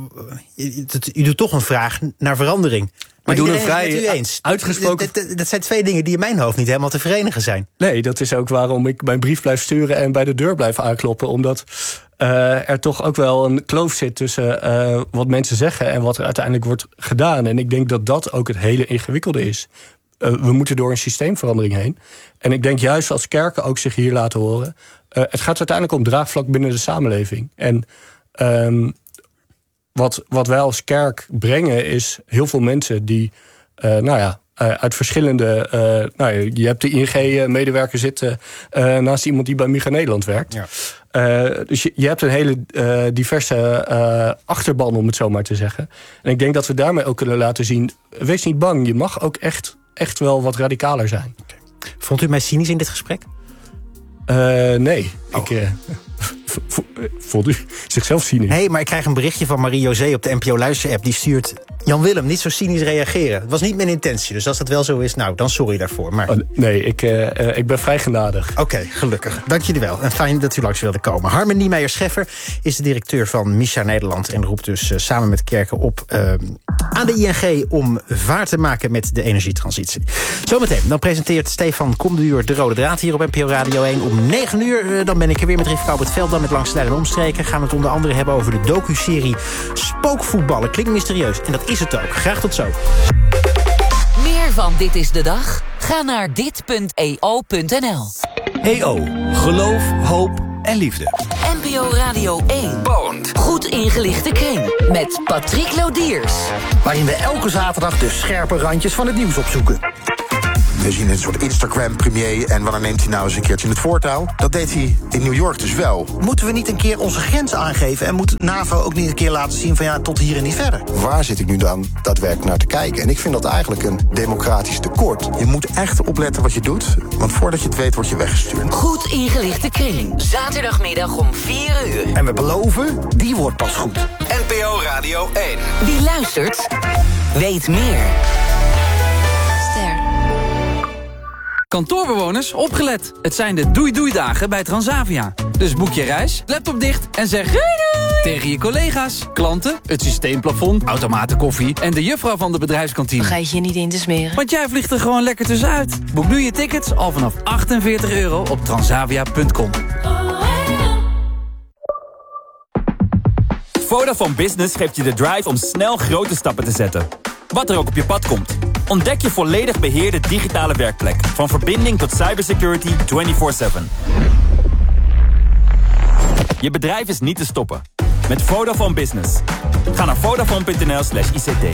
u doet toch een vraag naar verandering. Maar we doen een vrij eens. uitgesproken... Dat, dat, dat zijn twee dingen die in mijn hoofd niet helemaal te verenigen zijn. Nee, dat is ook waarom ik mijn brief blijf sturen en bij de deur blijf aankloppen. Omdat uh, er toch ook wel een kloof zit tussen uh, wat mensen zeggen en wat er uiteindelijk wordt gedaan. En ik denk dat dat ook het hele ingewikkelde is. Uh, we moeten door een systeemverandering heen. En ik denk juist als kerken ook zich hier laten horen. Uh, het gaat uiteindelijk om draagvlak binnen de samenleving. En um, wat, wat wij als kerk brengen is heel veel mensen die uh, nou ja, uh, uit verschillende... Uh, nou, je hebt de I N G-medewerker zitten uh, naast iemand die bij Miga Nederland werkt. Ja. Uh, dus je, je hebt een hele uh, diverse uh, achterban, om het zo maar te zeggen. En ik denk dat we daarmee ook kunnen laten zien... wees niet bang, je mag ook echt, echt wel wat radicaler zijn. Okay. Vond u mij cynisch in dit gesprek? Uh, nee, oh. ik... Uh, Vond u zichzelf cynisch? Nee, maar ik krijg een berichtje van Marie-José op de N P O-luisterapp. Die stuurt: Jan-Willem, niet zo cynisch reageren. Het was niet mijn intentie, dus als dat wel zo is, nou, dan sorry daarvoor. Maar... Oh, nee, ik, uh, uh, ik ben vrij genadig. Oké, okay, gelukkig. Dank jullie wel. En fijn dat u langs wilde komen. Harmen Niemeyer-Scheffer is de directeur van Micha Nederland... en roept dus uh, samen met Kerken op uh, aan de I N G... om vaart te maken met de energietransitie. Zometeen, dan presenteert Stefan Komduur de Rode Draad hier op N P O Radio één. Om negen uur, uh, dan ben ik er weer met Rivka op het veld... dan met Langs de Lijn en Omstreken. Gaan we het onder andere hebben over de docu-serie Spookvoetballen. Klinkt mysterieus, en dat is het ook. Graag tot zo. Meer van Dit is de Dag? Ga naar dit punt e o punt n l. E O. Geloof, hoop en liefde. N P O Radio één. Bond. Goed ingelichte kring. Met Patrick Lodiers. Waarin we elke zaterdag de scherpe randjes van het nieuws opzoeken. We zien een soort Instagram-premier en wanneer neemt hij nou eens een keertje in het voortouw? Dat deed hij in New York dus wel. Moeten we niet een keer onze grens aangeven en moet NAVO ook niet een keer laten zien van ja, tot hier en niet verder? Waar zit ik nu dan daadwerkelijk naar te kijken? En ik vind dat eigenlijk een democratisch tekort. Je moet echt opletten wat je doet, want voordat je het weet word je weggestuurd. Goed ingelichte kring. Zaterdagmiddag om vier uur. En we beloven, die wordt pas goed. N P O Radio één. Wie luistert, weet meer. Kantoorbewoners, opgelet. Het zijn de doei-doei-dagen bij Transavia. Dus boek je reis, laptop dicht en zeg doei doei tegen je collega's, klanten, het systeemplafond, automaten koffie en de juffrouw van de bedrijfskantine. Vergeet je niet in te smeren. Want jij vliegt er gewoon lekker tussenuit. Boek nu je tickets al vanaf achtenveertig euro op transavia punt com. Vodafone Business geeft je de drive om snel grote stappen te zetten. Wat er ook op je pad komt. Ontdek je volledig beheerde digitale werkplek. Van verbinding tot cybersecurity vierentwintig zeven. Je bedrijf is niet te stoppen. Met Vodafone Business. Ga naar vodafone punt n l slash I C T.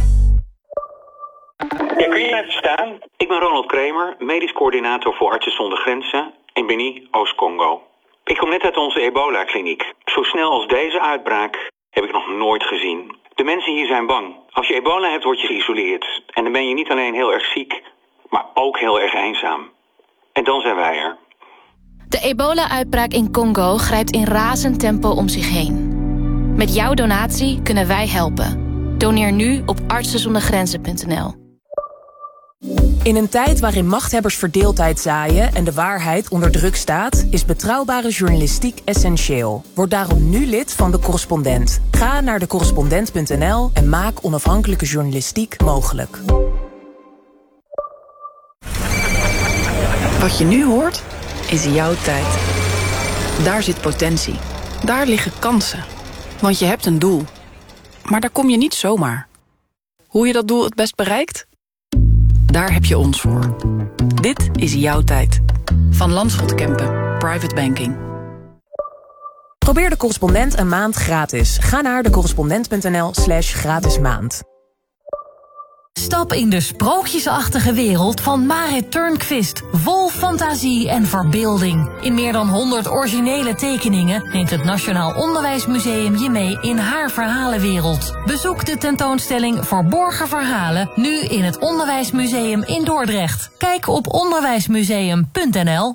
Ja, kun je mij verstaan? Ik ben Ronald Kramer, medisch coördinator voor Artsen zonder Grenzen in Beni, Oost-Congo. Ik kom net uit onze ebola-kliniek. Zo snel als deze uitbraak heb ik nog nooit gezien. De mensen hier zijn bang. Als je ebola hebt, word je geïsoleerd. En dan ben je niet alleen heel erg ziek, maar ook heel erg eenzaam. En dan zijn wij er. De ebola-uitbraak in Congo grijpt in razend tempo om zich heen. Met jouw donatie kunnen wij helpen. Doneer nu op artsen zonder grenzen punt n l. In een tijd waarin machthebbers verdeeldheid zaaien en de waarheid onder druk staat, is betrouwbare journalistiek essentieel. Word daarom nu lid van De Correspondent. Ga naar de correspondent punt n l en maak onafhankelijke journalistiek mogelijk. Wat je nu hoort, is jouw tijd. Daar zit potentie. Daar liggen kansen. Want je hebt een doel. Maar daar kom je niet zomaar. Hoe je dat doel het best bereikt? Daar heb je ons voor. Dit is jouw tijd. Van Landschot Kempen. Private Banking. Probeer De Correspondent een maand gratis. Ga naar de correspondent punt n l slash gratis maand. Stap in de sprookjesachtige wereld van Marit Turnquist. Vol fantasie en verbeelding. In meer dan honderd originele tekeningen neemt het Nationaal Onderwijsmuseum je mee in haar verhalenwereld. Bezoek de tentoonstelling Verborgen Verhalen nu in het Onderwijsmuseum in Dordrecht. Kijk op onderwijsmuseum punt n l.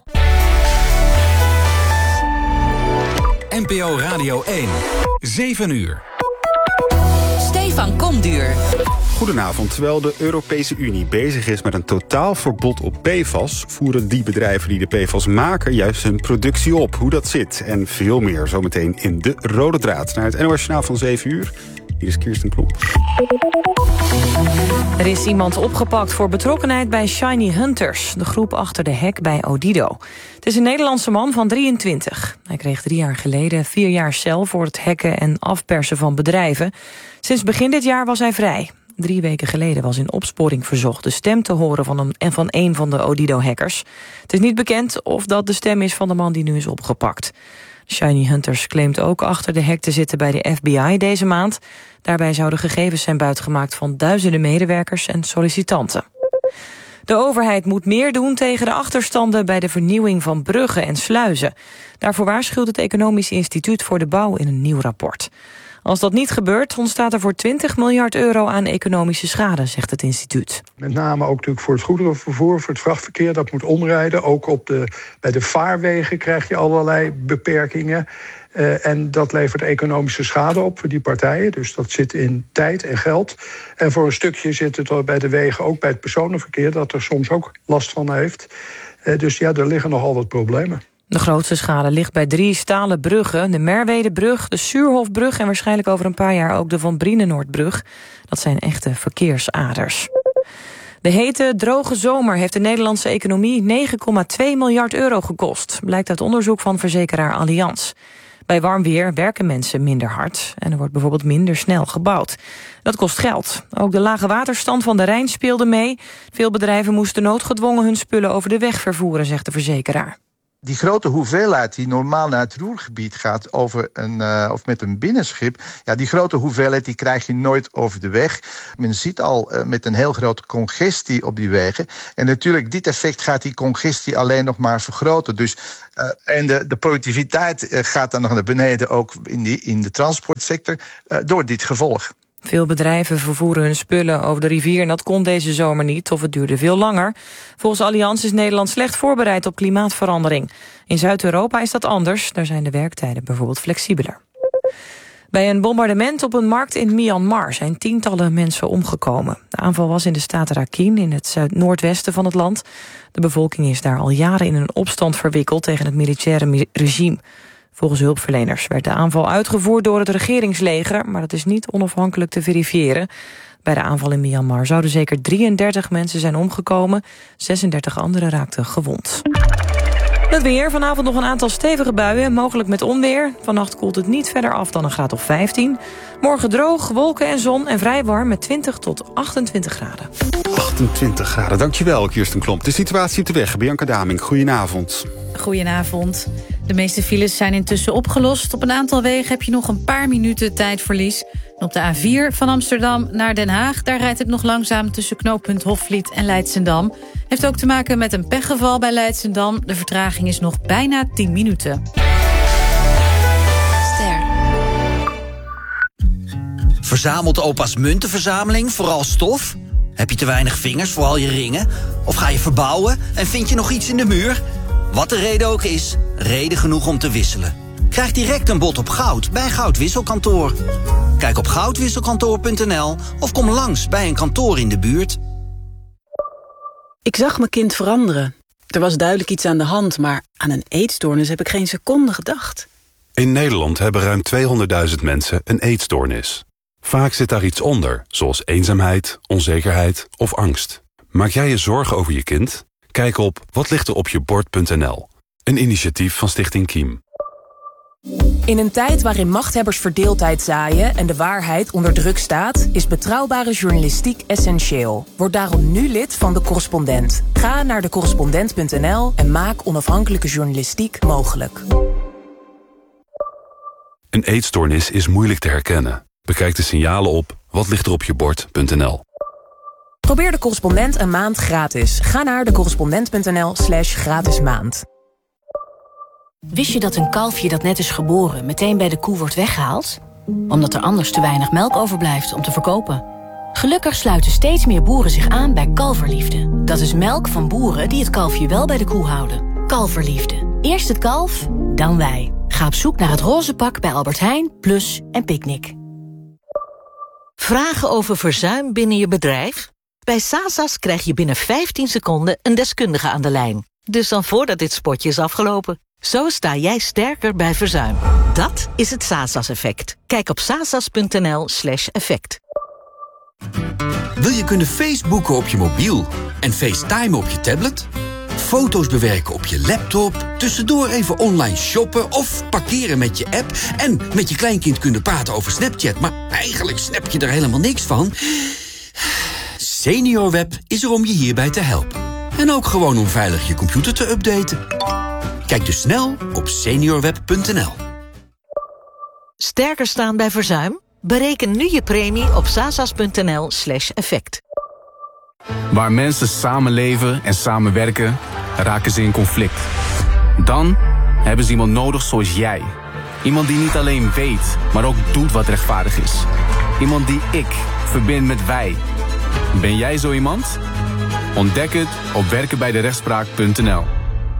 N P O Radio één. zeven uur. Stefan Komduur. Goedenavond. Terwijl de Europese Unie bezig is met een totaal verbod op P F A S... voeren die bedrijven die de P F A S maken juist hun productie op. Hoe dat zit en veel meer zometeen in De Rode Draad. Naar het N O S Journaal van zeven uur. Hier is Kirsten Klomp. Er is iemand opgepakt voor betrokkenheid bij Shiny Hunters, de groep achter de hack bij Odido. Het is een Nederlandse man van drieëntwintig. Hij kreeg drie jaar geleden vier jaar cel voor het hacken en afpersen van bedrijven. Sinds begin dit jaar was hij vrij. Drie weken geleden was in opsporing verzocht de stem te horen van een, en van een van de Odido-hackers. Het is niet bekend of dat de stem is van de man die nu is opgepakt. Shiny Hunters claimt ook achter de hack te zitten bij de F B I deze maand. Daarbij zouden gegevens zijn buitgemaakt van duizenden medewerkers en sollicitanten. De overheid moet meer doen tegen de achterstanden bij de vernieuwing van bruggen en sluizen. Daarvoor waarschuwt het Economisch Instituut voor de Bouw in een nieuw rapport. Als dat niet gebeurt, ontstaat er voor twintig miljard euro aan economische schade, zegt het instituut. Met name ook natuurlijk voor het goederenvervoer, voor het vrachtverkeer, dat moet omrijden. Ook op de, bij de vaarwegen krijg je allerlei beperkingen. Uh, en dat levert economische schade op voor die partijen. Dus dat zit in tijd en geld. En voor een stukje zit het bij de wegen, ook bij het personenverkeer, dat er soms ook last van heeft. Uh, dus ja, er liggen nogal wat problemen. De grootste schade ligt bij drie stalen bruggen. De Merwedebrug, de Suurhofbrug en waarschijnlijk over een paar jaar ook de Van Brienenoordbrug. Dat zijn echte verkeersaders. De hete, droge zomer heeft de Nederlandse economie negen komma twee miljard euro gekost. Blijkt uit onderzoek van verzekeraar Allianz. Bij warm weer werken mensen minder hard en er wordt bijvoorbeeld minder snel gebouwd. Dat kost geld. Ook de lage waterstand van de Rijn speelde mee. Veel bedrijven moesten noodgedwongen hun spullen over de weg vervoeren, zegt de verzekeraar. Die grote hoeveelheid die normaal naar het Roergebied gaat over een, uh, of met een binnenschip, ja, die grote hoeveelheid die krijg je nooit over de weg. Men ziet al uh, met een heel grote congestie op die wegen. En natuurlijk, dit effect gaat die congestie alleen nog maar vergroten. Dus, uh, en de, de productiviteit uh, gaat dan nog naar beneden, ook in, die, in de transportsector, uh, door dit gevolg. Veel bedrijven vervoeren hun spullen over de rivier en dat kon deze zomer niet, of het duurde veel langer. Volgens Allianz is Nederland slecht voorbereid op klimaatverandering. In Zuid-Europa is dat anders, daar zijn de werktijden bijvoorbeeld flexibeler. Bij een bombardement op een markt in Myanmar zijn tientallen mensen omgekomen. De aanval was in de staat Rakhine, in het noordwesten van het land. De bevolking is daar al jaren in een opstand verwikkeld tegen het militaire regime. Volgens hulpverleners werd de aanval uitgevoerd door het regeringsleger, maar dat is niet onafhankelijk te verifiëren. Bij de aanval in Myanmar zouden zeker drieëndertig mensen zijn omgekomen. zesendertig anderen raakten gewond. Het weer, vanavond nog een aantal stevige buien, mogelijk met onweer. Vannacht koelt het niet verder af dan een graad of vijftien. Morgen droog, wolken en zon en vrij warm met twintig tot achtentwintig graden. achtentwintig graden, dankjewel Kirsten Klomp. De situatie op de weg, Bianca Daming, goedenavond. Goedenavond. De meeste files zijn intussen opgelost. Op een aantal wegen heb je nog een paar minuten tijdverlies. En op de A vier van Amsterdam naar Den Haag, daar rijdt het nog langzaam tussen knooppunt Hofvliet en Leidschendam. Heeft ook te maken met een pechgeval bij Leidschendam. De vertraging is nog bijna tien minuten. Ster. Verzamelt opa's muntenverzameling vooral stof? Heb je te weinig vingers voor al je ringen? Of ga je verbouwen en vind je nog iets in de muur? Wat de reden ook is, reden genoeg om te wisselen. Krijg direct een bod op goud bij Goudwisselkantoor. Kijk op goudwisselkantoor punt n l of kom langs bij een kantoor in de buurt. Ik zag mijn kind veranderen. Er was duidelijk iets aan de hand, maar aan een eetstoornis heb ik geen seconde gedacht. In Nederland hebben ruim tweehonderdduizend mensen een eetstoornis. Vaak zit daar iets onder, zoals eenzaamheid, onzekerheid of angst. Maak jij je zorgen over je kind? Kijk op watlichteropjebord punt n l, een initiatief van Stichting Kiem. In een tijd waarin machthebbers verdeeldheid zaaien en de waarheid onder druk staat, is betrouwbare journalistiek essentieel. Word daarom nu lid van De Correspondent. Ga naar de correspondent punt n l en maak onafhankelijke journalistiek mogelijk. Een eetstoornis is moeilijk te herkennen. Bekijk de signalen op watlichteropjebord punt n l. Probeer De Correspondent een maand gratis. Ga naar de correspondent punt n l slash gratis maand. Wist je dat een kalfje dat net is geboren meteen bij de koe wordt weggehaald? Omdat er anders te weinig melk overblijft om te verkopen. Gelukkig sluiten steeds meer boeren zich aan bij Kalverliefde. Dat is melk van boeren die het kalfje wel bij de koe houden. Kalverliefde. Eerst het kalf, dan wij. Ga op zoek naar het roze pak bij Albert Heijn, Plus en Picnic. Vragen over verzuim binnen je bedrijf? Bij Sasas krijg je binnen vijftien seconden een deskundige aan de lijn. Dus dan voordat dit spotje is afgelopen. Zo sta jij sterker bij verzuim. Dat is het Sasas-effect. Kijk op sasas punt n l slash effect. Wil je kunnen Facebooken op je mobiel en FaceTime op je tablet? Foto's bewerken op je laptop, tussendoor even online shoppen of parkeren met je app en met je kleinkind kunnen praten over Snapchat, maar eigenlijk snap je er helemaal niks van? SeniorWeb is er om je hierbij te helpen. En ook gewoon om veilig je computer te updaten. Kijk dus snel op seniorweb punt n l. Sterker staan bij verzuim? Bereken nu je premie op sasas punt n l slash effect. Waar mensen samenleven en samenwerken, raken ze in conflict. Dan hebben ze iemand nodig zoals jij. Iemand die niet alleen weet, maar ook doet wat rechtvaardig is. Iemand die ik verbind met wij. Ben jij zo iemand? Ontdek het op werken bij de rechtspraak punt n l.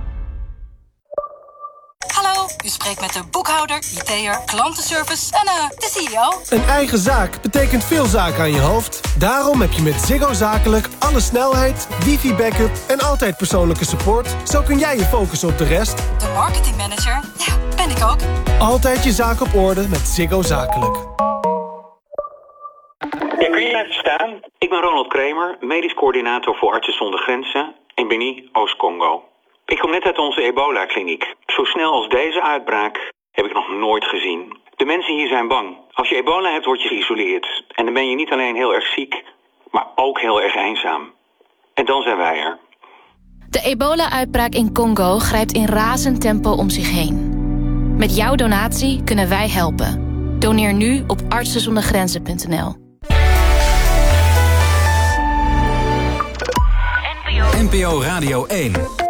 Hallo, u spreekt met de boekhouder, I T'er, klantenservice en uh, de C E O. Een eigen zaak betekent veel zaken aan je hoofd. Daarom heb je met Ziggo Zakelijk alle snelheid, wifi-backup en altijd persoonlijke support. Zo kun jij je focussen op de rest. De marketingmanager? Ja, ben ik ook. Altijd je zaak op orde met Ziggo Zakelijk. Ja, kun je mij verstaan? Ik ben Ronald Kramer, medisch coördinator voor Artsen zonder Grenzen in Beni, Oost-Congo. Ik kom net uit onze ebola-kliniek. Zo snel als deze uitbraak heb ik nog nooit gezien. De mensen hier zijn bang. Als je ebola hebt, word je geïsoleerd. En dan ben je niet alleen heel erg ziek, maar ook heel erg eenzaam. En dan zijn wij er. De ebola-uitbraak in Congo grijpt in razend tempo om zich heen. Met jouw donatie kunnen wij helpen. Doneer nu op artsen zonder grenzen punt n l. N P O Radio één.